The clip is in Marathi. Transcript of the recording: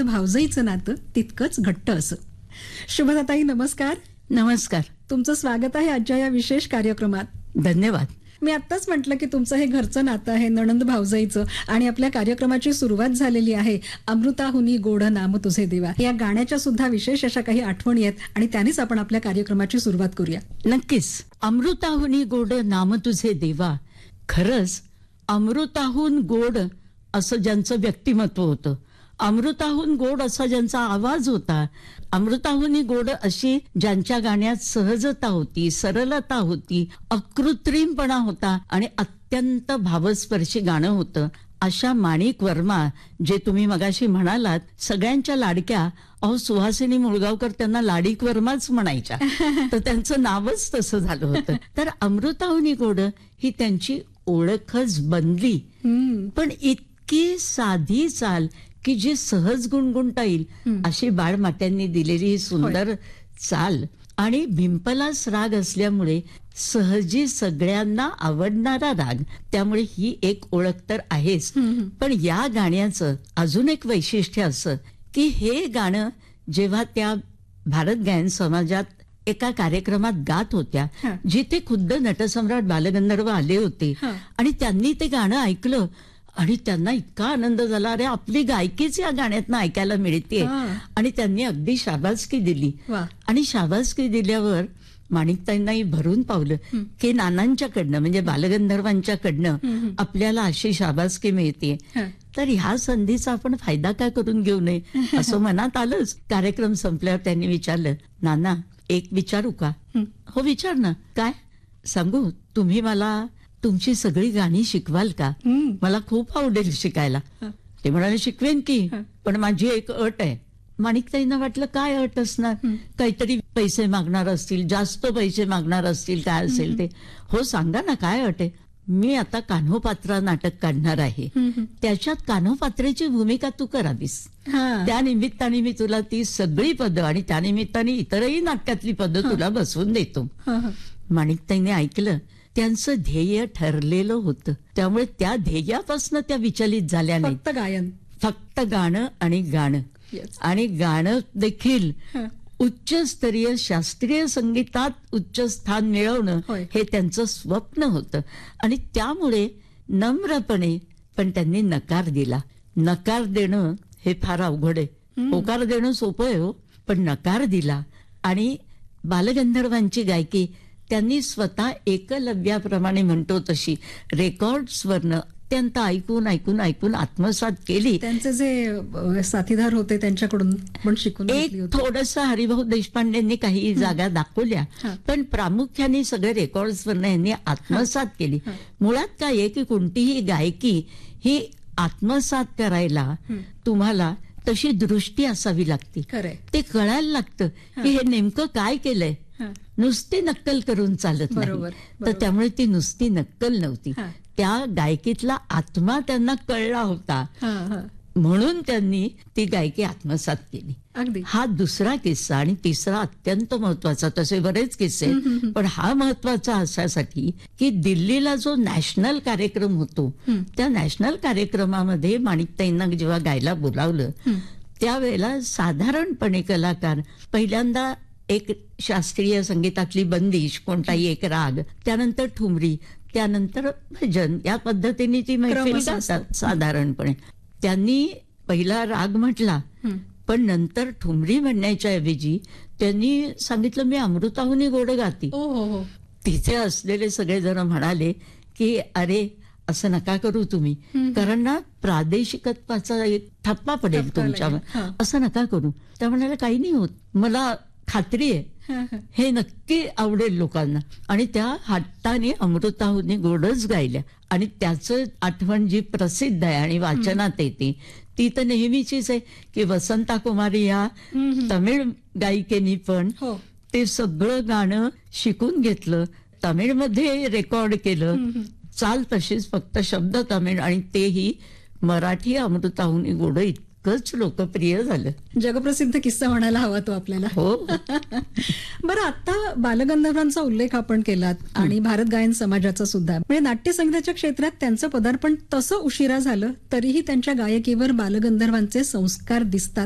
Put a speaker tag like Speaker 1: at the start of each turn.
Speaker 1: भावजईचं नातं तितकंच घट्ट असं. शुभदाताई नमस्कार.
Speaker 2: नमस्कार.
Speaker 1: तुमचं स्वागत आहे आजच्या या विशेष कार्यक्रमात.
Speaker 2: धन्यवाद.
Speaker 1: मी आत्ताच म्हटलं की तुमचं हे घरचं नातं आहे नणंद भावजईचं, आणि आपल्या कार्यक्रमाची सुरुवात झालेली आहे अमृताहुनी गोड नाम तुझे देवा या गाण्याच्या सुद्धा विशेष अशा काही आठवणी आहेत, आणि त्यानेच आपण आपल्या कार्यक्रमाची सुरुवात करूया.
Speaker 2: नक्कीच. अमृताहुनी गोड नाम तुझे देवा. खरंच अमृताहून गोड असं ज्यांचं व्यक्तिमत्व होतं, अमृताहून गोड असा ज्यांचा आवाज होता, अमृताहुनी गोड अशी ज्यांच्या गाण्यात सहजता होती, सरलता होती, अकृत्रिमपणा होता आणि अत्यंत भावस्पर्शी गाणं होतं, अशा माणिक वर्मा, जे तुम्ही मगाशी म्हणालात सगळ्यांच्या लाडक्या, सुहासिनी मुळगावकर त्यांना लाडिक वर्माच म्हणायच्या, तर त्यांचं नावच तसं झालं होतं. तर अमृताहुनी गोड ही त्यांची ओळखच बनली. पण इतकी साधी चाल की जी सहज गुणगुणता येईल अशी बाळमात्यांनी दिलेली ही सुंदर चाल, आणि भिंपलास राग असल्यामुळे सहजी सगळ्यांना आवडणारा राग, त्यामुळे ही एक ओळख तर आहेच. पण या गाण्याचं अजून एक वैशिष्ट्य असं की हे गाणं जेव्हा त्या भारत गायन समाजात एका कार्यक्रमात गात होत्या, जिथे खुद्द नटसम्राट बालगंधर्व आले होते, आणि त्यांनी ते गाणं ऐकलं आणि त्यांना इतका आनंद झाला, अरे आपली गायकीच या गाण्यातनं ऐकायला मिळते, आणि त्यांनी अगदी शाबासकी दिली. आणि शाबासकी दिल्यावर माणिकताईंनाही भरून पावलं की नानांच्याकडनं म्हणजे बालगंधर्वांच्याकडनं आपल्याला अशी शाबासकी मिळते, तर ह्या संधीचा आपण फायदा काय करून घेऊ नये असं मनात आलंच. कार्यक्रम संपल्यावर त्यांनी विचारलं, नाना एक विचारू का? हो विचार ना. काय सांगू? तुम्ही मला तुमची सगळी गाणी शिकवाल का? मला खूप आवडेल शिकायला. ते म्हणाले शिकवेन की, पण माझी एक अट आहे. माणिकताईंना वाटलं काय अट असणार, काहीतरी पैसे मागणार असतील, जास्त पैसे मागणार असतील, काय असेल ते. हो सांगा ना काय अट आहे? मी आता कान्होपात्रा नाटक काढणार आहे, त्याच्यात कान्होपात्रेची भूमिका तू करावीस, त्या निमित्ताने मी तुला ती सगळी पदं आणि त्यानिमित्ताने इतरही नाटकातली पदं तुला बसवून देतो. माणिकताईने ऐकलं. त्यांचं ध्येय ठरलेलं होतं, त्यामुळे त्या ध्येयापासून त्या विचलित झाल्या नाही.
Speaker 1: फक्त गायन,
Speaker 2: फक्त गाणं आणि गाणं, आणि गाणं देखील उच्चस्तरीय शास्त्रीय संगीतात उच्च स्थान मिळवणं हे त्यांचं स्वप्न होतं. आणि त्यामुळे नम्रपणे पण त्यांनी नकार दिला. नकार देणं हे फार अवघड आहे. होकार देणं सोपं आहे हो, पण नकार दिला. आणि बालगंधर्वांची गायकी त्यांनी स्वतः एकलव्याप्रमाणे म्हणतो तशी रेकॉर्ड्सवरनं अत्यंत ऐकून ऐकून ऐकून आत्मसात केली.
Speaker 1: त्यांचे जे साथीदार होते त्यांच्याकडून पण शिकून
Speaker 2: एक थोडंसं हरिभाऊ देशपांडेंनी काही जागा दाखवल्या, पण प्रामुख्याने सगळे रेकॉर्ड्सवरनं यांनी आत्मसात केली. मुळात काय आहे की कोणतीही गायकी ही आत्मसात करायला तुम्हाला तशी दृष्टी असावी लागते, ते कळायला लागतं की हे नेमकं काय केलंय. नुसती नक्कल करून चालत नाही. तर त्यामुळे ती नुसती नक्कल नव्हती, त्या गायकीतला आत्मा त्यांना कळला होता, म्हणून त्यांनी ती गायकी आत्मसात केली. हा दुसरा किस्सा. आणि तिसरा अत्यंत महत्वाचा, तसे बरेच किस्से, पण हा महत्वाचा अशासाठी की दिल्लीला जो नॅशनल कार्यक्रम होतो, त्या नॅशनल कार्यक्रमामध्ये माणिकताईंना जेव्हा गायला बोलावलं, त्यावेळेला साधारणपणे कलाकार पहिल्यांदा एक शास्त्रीय संगीतातली बंदिश, कोणताही एक राग, त्यानंतर ठुमरी, त्यानंतर भजन, या पद्धतीने ती मैफिल गातात साधारणपणे. त्यांनी पहिला राग म्हटला, पण नंतर ठुमरी म्हणण्याच्या ऐवजी त्यांनी सांगितलं मी अमृताहुनी गोड गाती. तिथे असलेले सगळेजण म्हणाले की अरे असं नका करू तुम्ही, कारण ना प्रादेशिकत्वाचा एक ठप्पा पडेल तुमच्यावर, असं नका करू. त्या म्हणाले काही नाही होत, मला खात्री आहे हे नक्की आवडेल लोकांना. आणि त्या हट्टाने अमृताहुनी गोडच गायल्या. आणि त्याचं आठवण जी प्रसिद्ध आहे आणि वाचनात येते ती तर नेहमीचीच आहे की वसंता कुमारी या तमिळ गायिकेनी पण ते सगळं गाणं शिकून घेतलं, तमिळमध्ये रेकॉर्ड केलं, चाल तशीच, फक्त शब्द तमिळ, आणि तेही मराठी अमृताहुनी गोड इतकंच लोकप्रिय झालं.
Speaker 1: जगप्रसिद्ध किस्सा म्हणायला हवा तो आपल्याला.
Speaker 2: हो.
Speaker 1: बरं, आता बालगंधर्वांचा उल्लेख आपण केलात आणि भारत गायन समाजाचा सुद्धा, म्हणजे नाट्य संगीताच्या क्षेत्रात त्यांचं पदार्पण तसं उशिरा झालं तरीही त्यांच्या गायकीवर बालगंधर्वांचे संस्कार दिसतात